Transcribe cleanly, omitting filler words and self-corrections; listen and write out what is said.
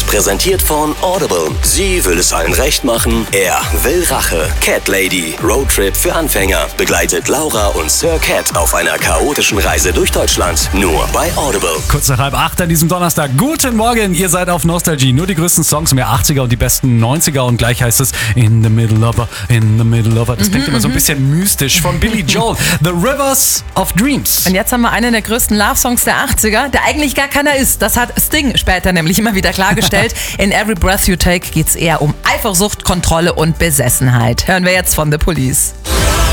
Präsentiert von Audible. Sie will es allen recht machen, er will Rache. Cat Lady, Roadtrip für Anfänger. Begleitet Laura und Sir Cat auf einer chaotischen Reise durch Deutschland. Nur bei Audible. Kurz nach 7:30 an diesem Donnerstag. Guten Morgen, ihr seid auf Nostalgie. Nur die größten Songs mehr 80er und die besten 90er. Und gleich heißt es In the Middle of a. Das klingt immer so ein bisschen mystisch. Von Billy Joel. The Rivers of Dreams. Und jetzt haben wir einen der größten Love-Songs der 80er, der eigentlich gar keiner ist. Das hat Sting später nämlich immer wieder klargestellt. In Every Breath You Take geht's eher um Eifersucht, Kontrolle und Besessenheit. Hören wir jetzt von The Police.